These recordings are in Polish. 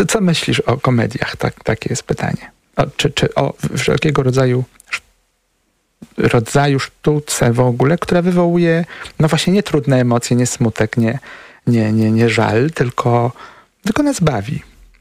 Co myślisz o komediach? Takie jest pytanie. Czy o wszelkiego rodzaju sztuce w ogóle, która wywołuje no właśnie nie trudne emocje, nie smutek, nie żal, tylko nas bawi.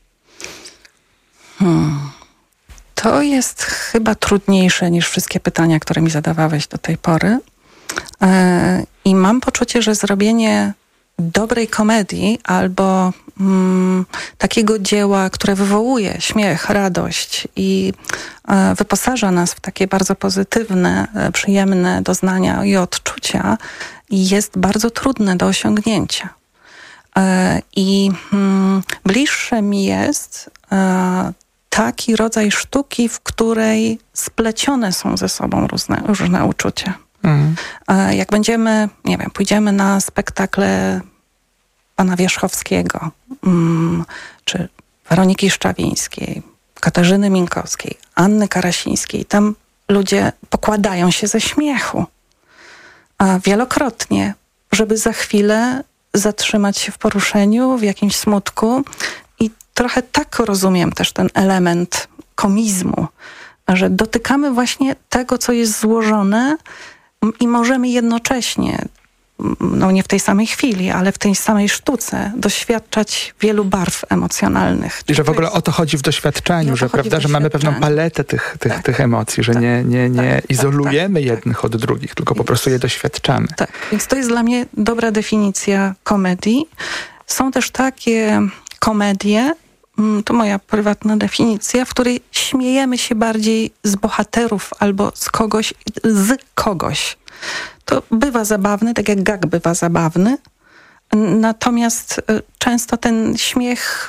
To jest chyba trudniejsze niż wszystkie pytania, które mi zadawałeś do tej pory. I mam poczucie, że zrobienie dobrej komedii albo takiego dzieła, które wywołuje śmiech, radość i wyposaża nas w takie bardzo pozytywne, przyjemne doznania i odczucia, jest bardzo trudne do osiągnięcia. I bliższe mi jest taki rodzaj sztuki, w której splecione są ze sobą różne uczucia. Jak będziemy, nie wiem, pójdziemy na spektakle pana Wierzchowskiego, czy Weroniki Szczawińskiej, Katarzyny Minkowskiej, Anny Karasińskiej, tam ludzie pokładają się ze śmiechu. Wielokrotnie, żeby za chwilę zatrzymać się w poruszeniu, w jakimś smutku. I trochę tak rozumiem też ten element komizmu, że dotykamy właśnie tego, co jest złożone i możemy jednocześnie, no nie w tej samej chwili, ale w tej samej sztuce doświadczać wielu barw emocjonalnych. I że w ogóle o to chodzi w doświadczaniu, że prawda, że mamy pewną paletę tych emocji, że nie izolujemy jednych od drugich, tylko po prostu je doświadczamy. Tak, więc to jest dla mnie dobra definicja komedii. Są też takie komedie, to moja prywatna definicja, w której śmiejemy się bardziej z bohaterów albo z kogoś. To bywa zabawne, tak jak gag bywa zabawny. Natomiast często ten śmiech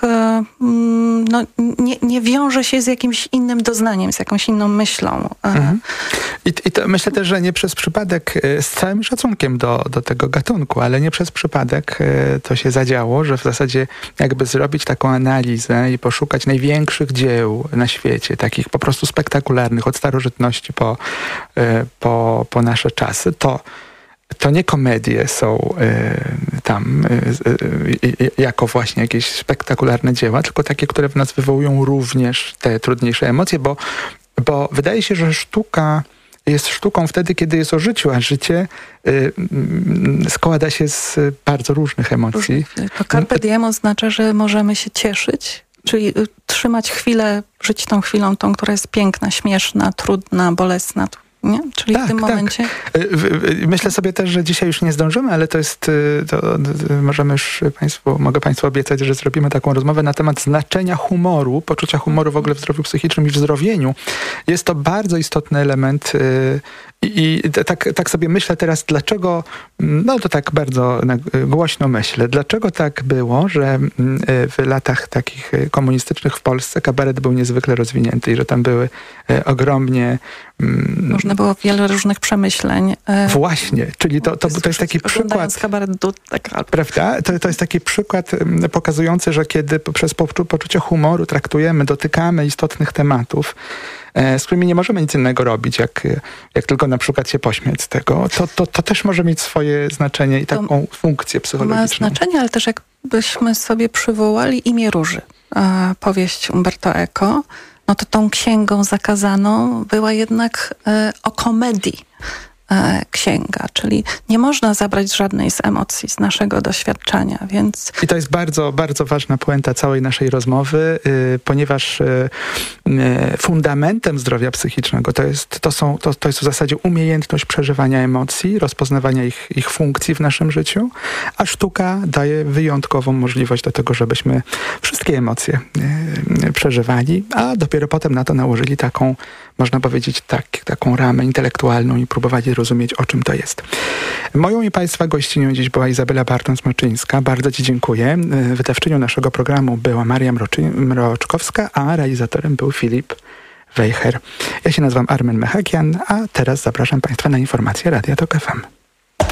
nie wiąże się z jakimś innym doznaniem, z jakąś inną myślą. I to myślę też, że nie przez przypadek, z całym szacunkiem do tego gatunku, ale nie przez przypadek to się zadziało, że w zasadzie jakby zrobić taką analizę i poszukać największych dzieł na świecie, takich po prostu spektakularnych, od starożytności po nasze czasy, to nie komedie są tam jako właśnie jakieś spektakularne dzieła, tylko takie, które w nas wywołują również te trudniejsze emocje, bo wydaje się, że sztuka jest sztuką wtedy, kiedy jest o życiu, a życie składa się z bardzo różnych emocji. To carpe diem oznacza, że możemy się cieszyć, czyli trzymać chwilę, żyć tą chwilą, tą, która jest piękna, śmieszna, trudna, bolesna. Nie? Czyli w tym momencie... Myślę sobie też, że dzisiaj już nie zdążymy, ale to jest... Mogę Państwu obiecać, że zrobimy taką rozmowę na temat znaczenia humoru, poczucia humoru w ogóle w zdrowiu psychicznym i w zdrowieniu. Jest to bardzo istotny element i tak sobie myślę teraz, dlaczego, no to tak bardzo głośno myślę, dlaczego tak było, że w latach takich komunistycznych w Polsce kabaret był niezwykle rozwinięty i że tam były ogromnie... Można było wiele różnych przemyśleń. Właśnie, czyli to jest taki przykład... kabaret prawda? To jest taki przykład pokazujący, że kiedy przez poczucie humoru traktujemy, dotykamy istotnych tematów, z którymi nie możemy nic innego robić, jak tylko na przykład się pośmiać z tego, to też może mieć swoje znaczenie i taką funkcję psychologiczną. Ma znaczenie, ale też jakbyśmy sobie przywołali Imię Róży, powieść Umberto Eco, no to tą księgą zakazaną była jednak o komedii księga, czyli nie można zabrać żadnej z emocji, z naszego doświadczenia, więc... I to jest bardzo, bardzo ważna puenta całej naszej rozmowy, ponieważ fundamentem zdrowia psychicznego to jest w zasadzie umiejętność przeżywania emocji, rozpoznawania ich funkcji w naszym życiu, a sztuka daje wyjątkową możliwość do tego, żebyśmy wszystkie emocje przeżywali, a dopiero potem na to nałożyli taką, można powiedzieć, taką ramę intelektualną i próbowali rozumieć, o czym to jest. Moją i Państwa gościnią dziś była Izabela Bartons-Mroczyńska. Bardzo Ci dziękuję. Wydawczynią naszego programu była Maria Mroczkowska, a realizatorem był Filip Wejher. Ja się nazywam Armen Mechakian, a teraz zapraszam Państwa na informacje Radia Tok FM.